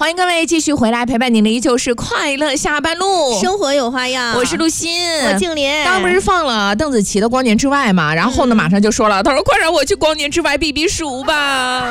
欢迎各位继续回来陪伴您的依旧是快乐下班路， 生活有花样。 我是陆欣， 我静莲。 刚不是放了邓紫棋的《光年之外》嘛，然后呢马上就说了，他说快让我去光年之外避避暑吧。